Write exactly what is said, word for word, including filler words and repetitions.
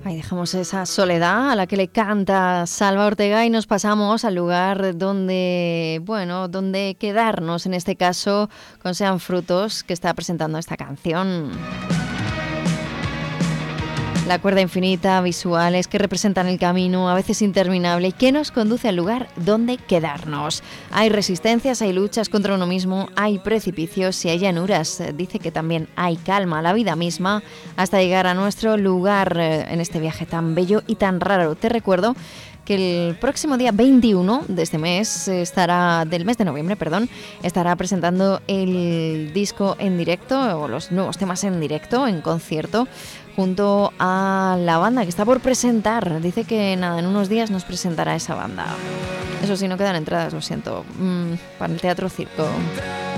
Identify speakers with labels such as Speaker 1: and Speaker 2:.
Speaker 1: Ahí dejamos esa soledad a la que le canta Salva Ortega y nos pasamos al lugar donde, bueno, donde quedarnos, en este caso con Sean Frutos, que está presentando esta canción. La cuerda infinita, visuales que representan el camino, a veces interminable, que nos conduce al lugar donde quedarnos. Hay resistencias, hay luchas contra uno mismo, hay precipicios y hay llanuras. Dice que también hay calma, la vida misma, hasta llegar a nuestro lugar en este viaje tan bello y tan raro. Te recuerdo que el próximo día veintiuno de este mes estará, del mes de noviembre, perdón, estará presentando el disco en directo, o los nuevos temas en directo, en concierto, junto a la banda que está por presentar. Dice que nada, en unos días nos presentará esa banda. Eso sí, no quedan entradas, lo siento, mm, para el Teatro Circo.